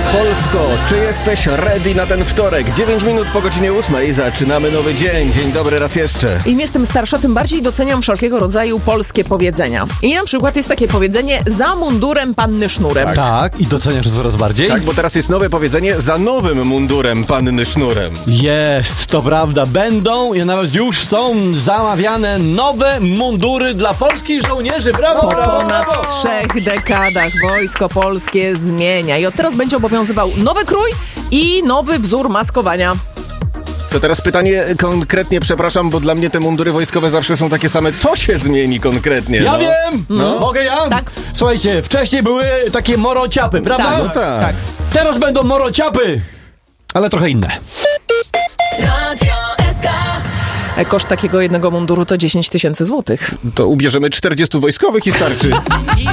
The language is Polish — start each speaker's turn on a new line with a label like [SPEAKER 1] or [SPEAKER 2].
[SPEAKER 1] Polsko, czy jesteś ready na ten wtorek? 9 minut po godzinie 8 zaczynamy nowy dzień. Dzień dobry raz jeszcze.
[SPEAKER 2] Im jestem starsza, tym bardziej doceniam wszelkiego rodzaju polskie powiedzenia. I na przykład jest takie powiedzenie: za mundurem panny sznurem.
[SPEAKER 3] Tak, i doceniasz to coraz bardziej?
[SPEAKER 1] Tak, bo teraz jest nowe powiedzenie: za nowym mundurem panny sznurem.
[SPEAKER 3] Jest, to prawda. Będą i nawet już są zamawiane nowe mundury dla polskich żołnierzy. Brawo,
[SPEAKER 2] Po
[SPEAKER 3] brawo,
[SPEAKER 2] ponad
[SPEAKER 3] brawo!
[SPEAKER 2] 3 dekadach Wojsko Polskie zmienia i od teraz będzie obowiązywał nowy krój i nowy wzór maskowania.
[SPEAKER 1] To teraz pytanie konkretnie, przepraszam, bo dla mnie te mundury wojskowe zawsze są takie same. Co się zmieni konkretnie?
[SPEAKER 3] Ja wiem! Mogę ja?
[SPEAKER 2] Tak.
[SPEAKER 3] Słuchajcie, wcześniej były takie morociapy, prawda?
[SPEAKER 2] Tak,
[SPEAKER 1] No tak.
[SPEAKER 3] Teraz będą morociapy, ale trochę inne.
[SPEAKER 2] Koszt takiego jednego munduru to 10 000 złotych.
[SPEAKER 1] To ubierzemy 40 wojskowych i starczy.